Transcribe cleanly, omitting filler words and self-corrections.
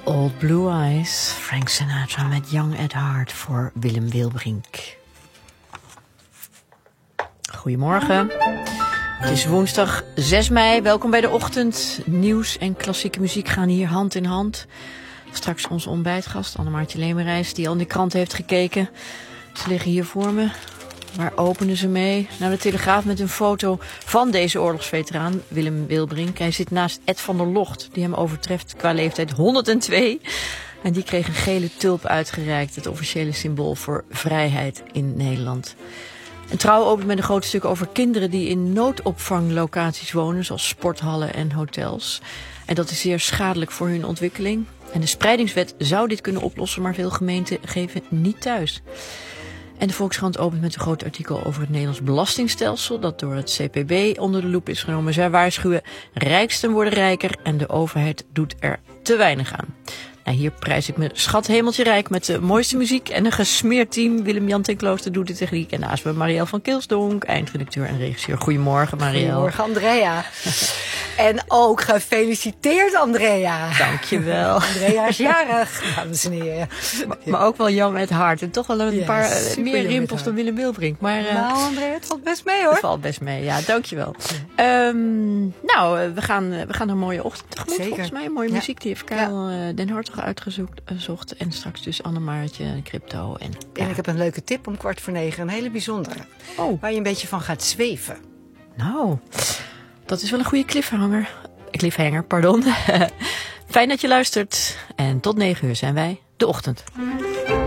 Old Blue Eyes, Frank Sinatra met Young at Heart voor Willem Wilbrink. Goedemorgen. Het is woensdag 6 mei. Welkom bij de ochtend. Nieuws en klassieke muziek gaan hier hand in hand. Straks onze ontbijtgast Annemaartje Lemerijs, die al in de krant heeft gekeken. Ze liggen hier voor me. Waar openen ze mee? Nou, de Telegraaf met een foto van deze oorlogsveteraan, Willem Wilbrink. Hij zit naast Ed van der Locht, die hem overtreft qua leeftijd 102. En die kreeg een gele tulp uitgereikt, het officiële symbool voor vrijheid in Nederland. En Trouw opent met een groot stuk over kinderen die in noodopvanglocaties wonen, zoals sporthallen en hotels. En dat is zeer schadelijk voor hun ontwikkeling. En de spreidingswet zou dit kunnen oplossen, maar veel gemeenten geven niet thuis. En de Volkskrant opent met een groot artikel over het Nederlands belastingstelsel, dat door het CPB onder de loep is genomen. Zij waarschuwen, rijksten worden rijker en de overheid doet er te weinig aan. Nou, hier prijs ik me schat hemeltje rijk met de mooiste muziek en een gesmeerd team. Willem-Jan ten Klooster doet de techniek en naast me Marielle van Kilsdonk, eindredacteur en regisseur. Goedemorgen, Marielle. Goedemorgen, Andrea. En ook gefeliciteerd, Andrea. Dankjewel. Andrea is jarig, dames en heren. Maar ook wel Young at Heart. En toch wel een paar meer rimpels dan Willem Wilbrink. Maar, nou, Andrea, het valt best mee, hoor. Het valt best mee, ja, dankjewel. We gaan een mooie ochtend tegemoet. Zeker. Volgens mij. Mooie muziek, die heeft Karel Den Hartog uitgezocht. En straks dus Annemaartje, crypto. En ik heb een leuke tip om 8:45. Een hele bijzondere. Oh. Waar je een beetje van gaat zweven. Nou, dat is wel een goede cliffhanger, pardon. Fijn dat je luistert. En tot 9 uur zijn wij de ochtend.